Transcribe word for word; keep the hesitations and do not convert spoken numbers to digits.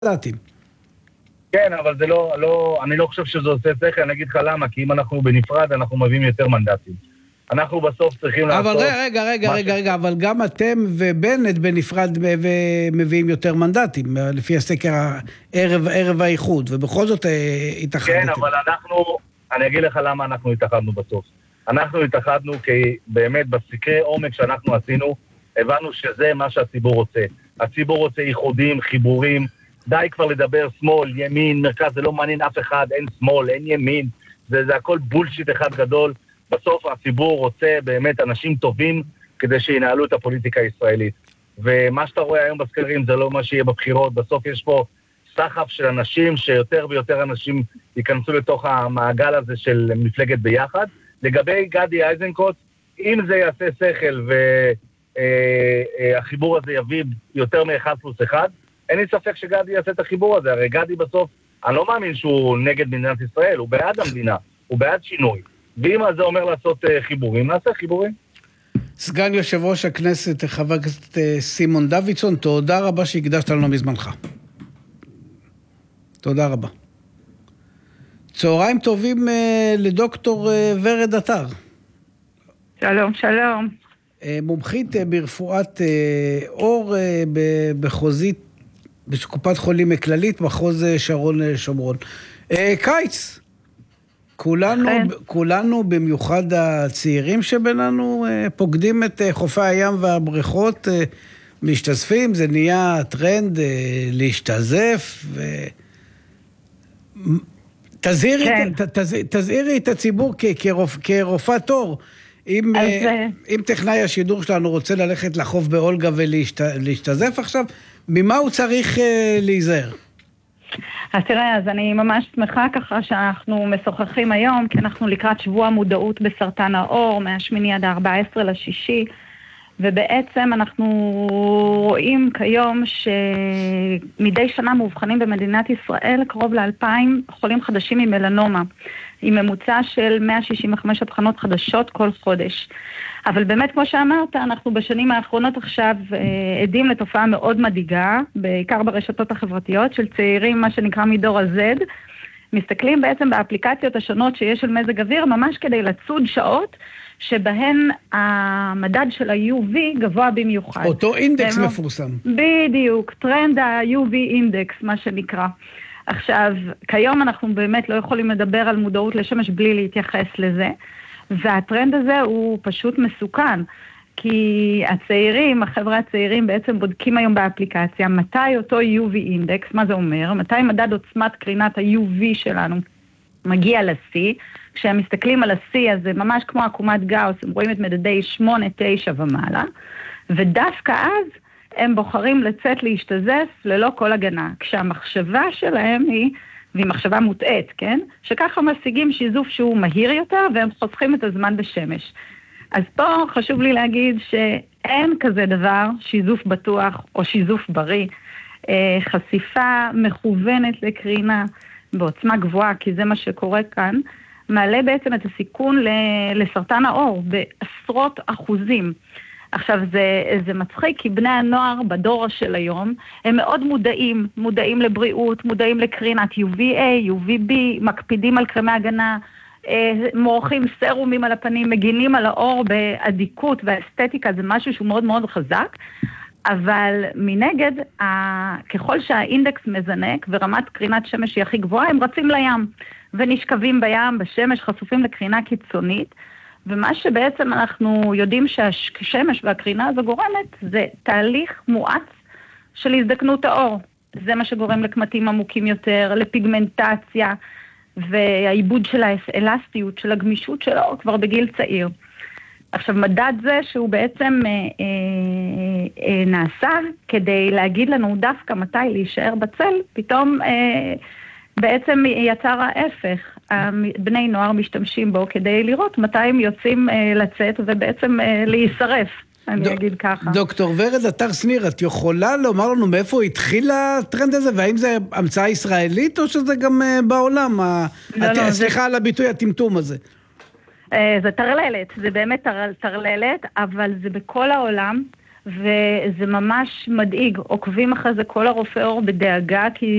מנדטים. כן, אבל זה לא, לא, אני לא חושב שזה עושה שכל, אני אגיד לך למה, כי אם אנחנו בנפרד, אנחנו מביאים יותר מנדטים. אנחנו בסוף צריכים לעשות... אבל רגע, רגע, רגע, רגע, אבל גם אתם ובנט בנפרד מביאים יותר מנדטים, לפי הסקר ערב, ערב האיחוד, ובכל זאת התאחדתם. כן, אבל אנחנו, אני אגיד לך למה אנחנו התאחדנו בסוף. אנחנו התאחדנו כי באמת בסקרי עומק שאנחנו עשינו, הבנו שזה מה שהציבור רוצה. הציבור רוצה איחודים, חיבורים, די כבר לדבר שמאל, ימין, מרכז, זה לא מעניין אף אחד, אין שמאל, אין ימין, זה, זה הכל בולשיט אחד גדול. בסוף הציבור רוצה באמת אנשים טובים כדי שינהלו את הפוליטיקה הישראלית. ומה שאתה רואה היום בסקרים זה לא מה שיהיה בבחירות, בסוף יש פה סחף של אנשים שיותר ויותר אנשים ייכנסו לתוך המעגל הזה של מפלגת ביחד. לגבי גדי איזנקוט, אם זה יעשה שכל והחיבור הזה יביא יותר מאחד פלוס אחד, אין לי ספק שגדי יעשה את החיבור הזה. הרי גדי בסוף, אני לא מאמין שהוא נגד מדינת ישראל, הוא בעד המדינה, הוא בעד שינוי. ואם זה אומר לעשות חיבורים, נעשה חיבורים. סגן יושב ראש הכנסת, חבר הכנסת סימון דוידסון, תודה רבה שהקדשת לנו מזמנך. תודה רבה. צהריים טובים לדוקטור ורד עטר. שלום, שלום. מומחית ברפואת אור בחוזית, בקופת חולים כללית, מחוז שרון שומרון. קיץ. כולנו, כולנו, במיוחד הצעירים שבינינו, פוקדים את חופי הים והבריכות, משתזפים, זה נהיה טרנד להשתזף, ו... תזהירי, כן. ת, תז, תזהירי את הציבור כ, כרופ, כרופאת אור, אם, אז... אם טכנאי השידור שלנו רוצה ללכת לחוף באולגה ולהשתזף עכשיו, ממה הוא צריך להיזהר? אז תראה, אז אני ממש שמחה ככה שאנחנו משוחחים היום, כי אנחנו לקראת שבוע מודעות בסרטן העור, מהשמיני עד ה-ארבעה עשר לשישי, ובעצם אנחנו רואים כיום שמדי שנה מאובחנים במדינת ישראל קרוב ל-אלפיים חולים חדשים עם מלנומה, עם ממוצע של מאה שישים וחמש אבחנות חדשות כל חודש. אבל באמת, כמו שאמרת, אנחנו בשנים האחרונות עכשיו אה, עדים לתופעה מאוד מדאיגה, בעיקר ברשתות החברתיות, של צעירים, מה שנקרא מדור ה-Z, מסתכלים בעצם באפליקציות השונות שיש של מזג אוויר, ממש כדי לצוד שעות, שבהן המדד של ה-יו וי גבוה במיוחד. אותו אינדקס מפורסם. בדיוק, טרנד ה-יו וי אינדקס, מה שנקרא. עכשיו, כיום אנחנו באמת לא יכולים לדבר על מודעות לשמש בלי להתייחס לזה, והטרנד הזה הוא פשוט מסוכן, כי הצעירים, החבר'ה הצעירים בעצם בודקים היום באפליקציה, מתי אותו יו וי אינדקס, מה זה אומר? מתי מדד עוצמת קרינת ה-יו וי שלנו מגיע ל-C, כשהם מסתכלים על ה-C, אז זה ממש כמו עקומת גאוס, הם רואים את מדדי שמונה תשע ומעלה, ודווקא אז הם בוחרים לצאת להשתזף ללא כל הגנה, כשהמחשבה שלהם היא, והיא מחשבה מוטעת, כן? שככה משיגים שיזוף שהוא מהיר יותר, והם חוסכים את הזמן בשמש. אז פה חשוב לי להגיד שאין כזה דבר, שיזוף בטוח או שיזוף בריא, חשיפה מכוונת לקרינה בעוצמה גבוהה, כי זה מה שקורה כאן, מעלה בעצם את הסיכון לסרטן העור בעשרות אחוזים. עכשיו זה, זה מצחיק, כי בני הנוער בדור של היום, הם מאוד מודעים, מודעים לבריאות, מודעים לקרינת יו וי איי, יו וי בי, מקפידים על קרמי הגנה, מורחים סרומים על הפנים, מגינים על האור באדיקות, והאסתטיקה זה משהו שהוא מאוד מאוד חזק, אבל מנגד, ככל שהאינדקס מזנק ורמת קרינת שמש היא הכי גבוהה, הם רצים לים ונשכבים בים, בשמש, חשופים לקרינה קיצונית, ומה שבעצם אנחנו יודעים שהשמש והקרינה הזו גורמת, זה תהליך מואץ של הזדקנות האור. זה מה שגורם לקמטים עמוקים יותר, לפיגמנטציה, והעיבוד של האלסטיות, של הגמישות של האור כבר בגיל צעיר. עכשיו, מדד זה שהוא בעצם אה, אה, אה, נעשה כדי להגיד לנו דווקא מתי להישאר בצל, פתאום אה, בעצם יצר ההפך. בני נוער משתמשים בו כדי לראות מתי הם יוצאים אה, לצאת ובעצם אה, להישרף, אני ד... אגיד ככה. דוקטור ורד עטר שניר, את יכולה לומר לנו מאיפה התחיל הטרנד הזה, והאם זה המצאה ישראלית או שזה גם אה, בעולם? לא, הת... לא, סליחה זה... על הביטוי הטמטום הזה. אה, זה תרללת, זה באמת תר... תרללת, אבל זה בכל העולם, וזה ממש מדאיג. עוקבים אחרי זה כל הרופאי עור בדאגה, כי